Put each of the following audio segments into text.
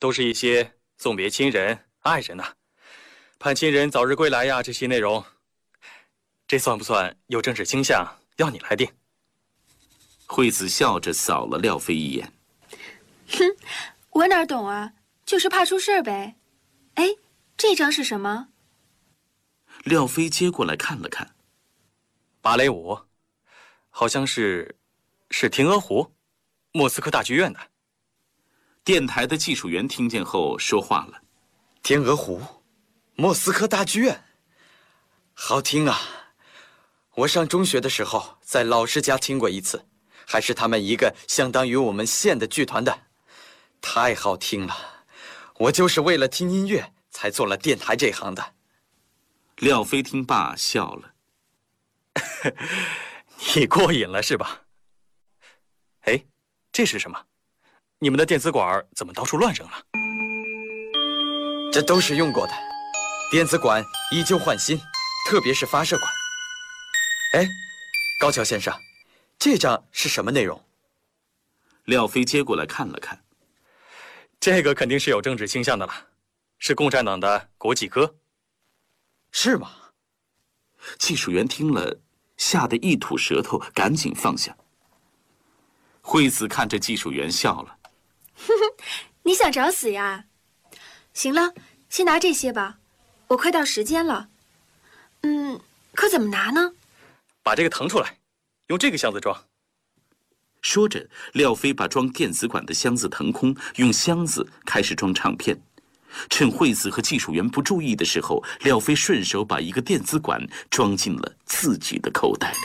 都是一些送别亲人、爱人呐，盼亲人早日归来呀，这些内容，这算不算有政治倾向？要你来定。 惠子笑着扫了廖飞一眼。 哼，我哪懂啊，就是怕出事儿呗。哎，这张是什么？ 廖飞接过来看了看， 芭蕾舞，好像是天鹅湖，莫斯科大剧院的。 电台的技术员听见后说话了：“ 天鹅湖，莫斯科大剧院，好听啊！我上中学的时候在老师家听过一次，还是他们一个相当于我们县的剧团的，太好听了。我就是为了听音乐才做了电台这行的。” 廖飞听罢笑了：“ 你过瘾了是吧？哎，这是什么？你们的电子管怎么到处乱扔了？” 这都是用过的，电子管依旧换新，特别是发射管。哎，高桥先生，这张是什么内容？ 廖飞接过来看了看， 这个肯定是有政治倾向的了，是共产党的国际歌。 是吗？ 技术员听了，吓得一吐舌头，赶紧放下。惠子看着技术员笑了：“ 哼哼，你想找死呀？行了，先拿这些吧，我快到时间了。可怎么拿呢？ 把这个腾出来，用这个箱子装。” 说着，廖飞把装电子管的箱子腾空，用箱子开始装唱片。趁惠子和技术员不注意的时候，廖飞顺手把一个电子管装进了自己的口袋里。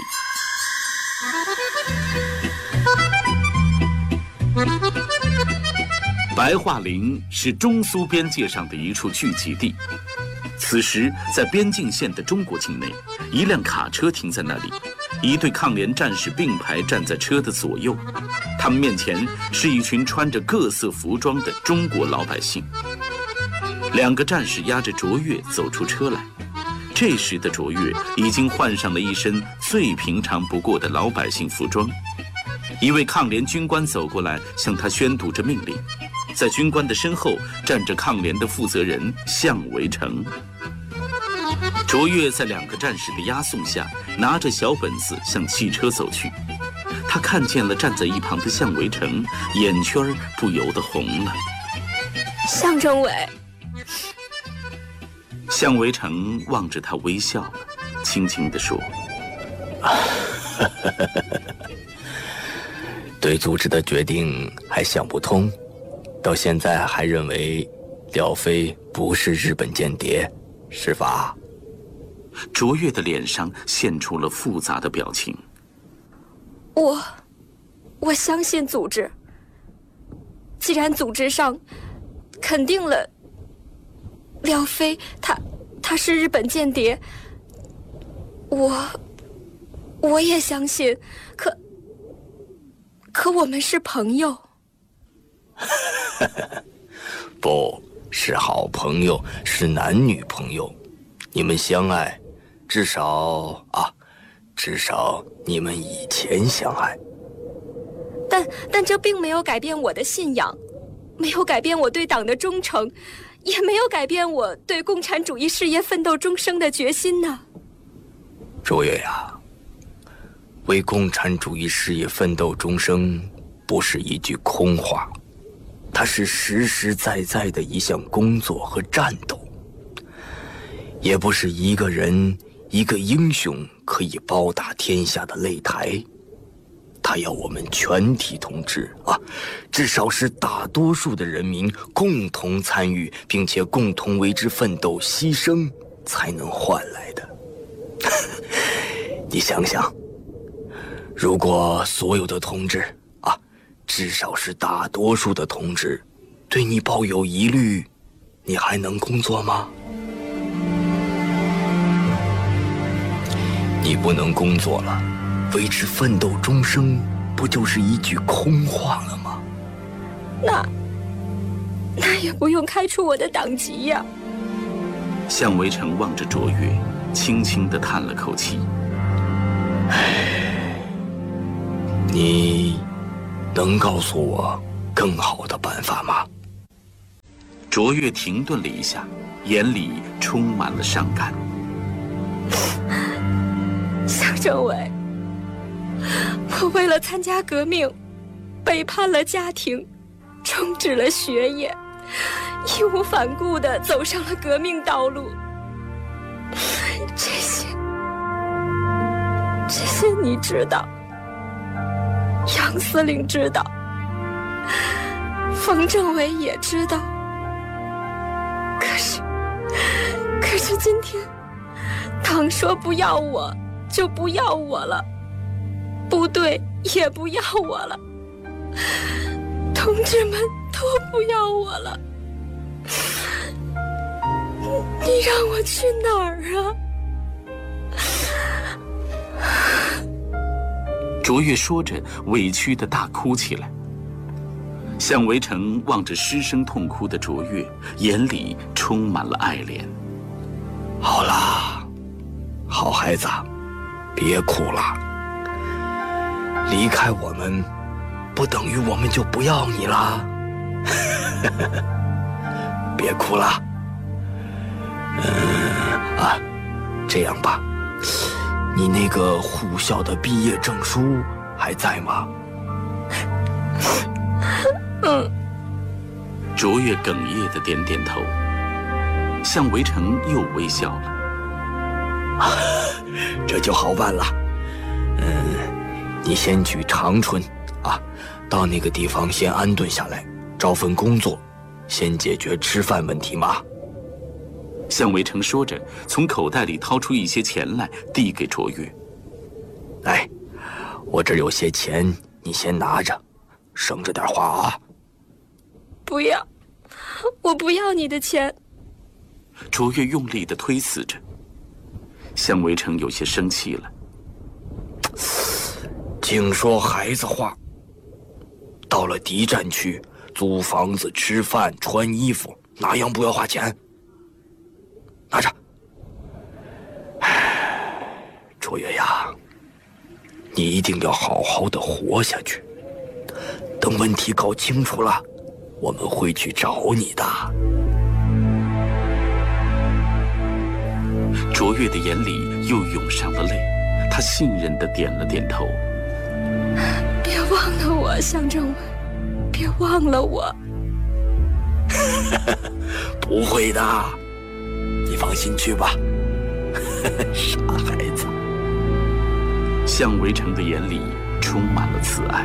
白桦林是中苏边界上的一处聚集地。此时，在边境线的中国境内，一辆卡车停在那里，一队抗联战士并排站在车的左右，他们面前是一群穿着各色服装的中国老百姓。两个战士押着卓越走出车来，这时的卓越已经换上了一身最平常不过的老百姓服装。一位抗联军官走过来，向他宣读着命令。在军官的身后站着抗联的负责人向维成。卓越在两个战士的押送下，拿着小本子向汽车走去。他看见了站在一旁的向维成，眼圈不由得红了。 向政委。 向维成望着他微笑了，轻轻地说：“ 对组织的决定还想不通，到现在还认为廖飞不是日本间谍，是吧？” 卓越的脸上现出了复杂的表情。 我相信组织，既然组织上肯定了廖飞他是日本间谍，我也相信，可我们是朋友。 不是好朋友，是男女朋友，你们相爱，至少你们以前相爱。 但这并没有改变我的信仰，没有改变我对党的忠诚，也没有改变我对共产主义事业奋斗终生的决心呢。 卓越呀，为共产主义事业奋斗终生不是一句空话，它是实实在在的一项工作和战斗，也不是一个人一个英雄可以包打天下的擂台。他要我们全体同志至少是大多数的人民共同参与，并且共同为之奋斗牺牲，才能换来的。你想想，如果所有的同志至少是大多数的同志对你抱有疑虑，你还能工作吗？你不能工作了，为之奋斗终生，不就是一句空话了吗？ 那也不用开除我的党籍呀。 向维成望着卓越，轻轻地叹了口气。 你能告诉我更好的办法吗？ 卓越停顿了一下，眼里充满了伤感。 向政委，我为了参加革命，背叛了家庭，终止了学业，义无反顾地走上了革命道路。这些你知道，杨司令知道，冯政委也知道。可是今天，党说不要我，就不要我了，部队也不要我了，同志们都不要我了。你让我去哪儿啊？ 卓越说着，委屈地大哭起来。向围城望着失声痛哭的卓越，眼里充满了爱怜。 好啦，好孩子，别哭了。离开我们，不等于我们就不要你啦。别哭了。这样吧，你那个护校的毕业证书还在吗？ 卓越哽咽地点点头。向围城又微笑了。 这就好办了。你先去长春到那个地方先安顿下来，找份工作，先解决吃饭问题嘛。 向围城说着，从口袋里掏出一些钱来，递给卓越。 来，我这儿有些钱，你先拿着，省着点花啊。 不要，我不要你的钱。 卓越用力地推辞着。向围城有些生气了。 净说孩子话。到了敌占区，租房子、吃饭、穿衣服，哪样不要花钱？拿着。卓越呀，你一定要好好的活下去。等问题搞清楚了，我们会去找你的。 卓越的眼里又涌上了泪，他信任地点了点头。 别忘了我，向政委，别忘了我。 不会的，你放心去吧。傻孩子。 向围城的眼里充满了慈爱。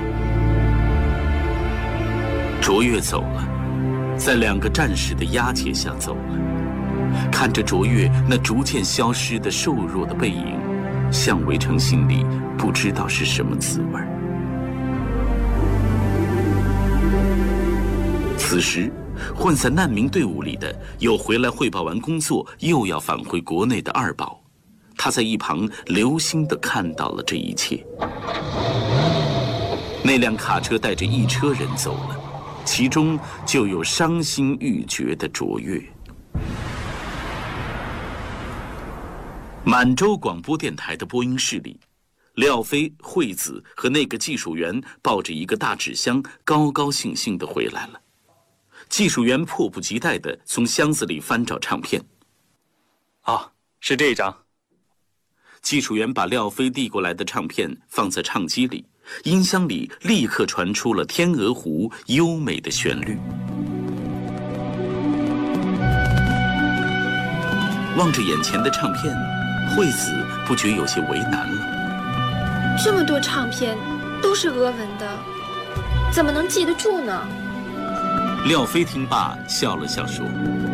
卓越走了，在两个战士的押解下走了。看着卓越那逐渐消失的瘦弱的背影，向围城心里不知道是什么滋味。此时，混在难民队伍里的有回来汇报完工作又要返回国内的二宝，他在一旁留心地看到了这一切。那辆卡车带着一车人走了，其中就有伤心欲绝的卓越。满洲广播电台的播音室里，廖飞、惠子和那个技术员抱着一个大纸箱，高高兴兴地回来了。技术员迫不及待地从箱子里翻找唱片。 是这一张。 技术员把廖飞递过来的唱片放在唱机里，音箱里立刻传出了《天鹅湖》优美的旋律。望着眼前的唱片，惠子不觉有些为难了。 这么多唱片都是俄文的，怎么能记得住呢？ 廖飞听罢笑了笑说：“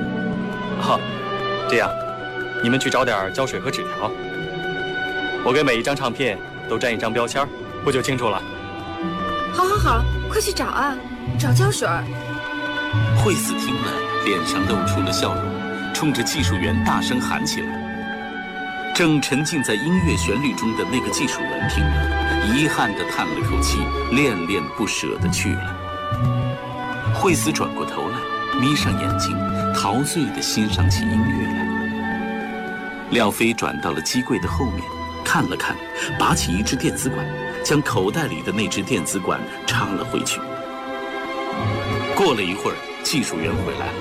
这样，你们去找点胶水和纸条，我给每一张唱片都粘一张标签，不就清楚了？” 好，快去找啊，找胶水。 惠子听了，脸上露出了笑容，冲着技术员大声喊起来。正沉浸在音乐旋律中的那个技术员听了，遗憾地叹了口气，恋恋不舍地去了。惠子转过头来，眯上眼睛，陶醉地欣赏起音乐来。廖飞转到了机柜的后面，看了看，拔起一只电子管，将口袋里的那只电子管插了回去。过了一会儿，技术员回来了。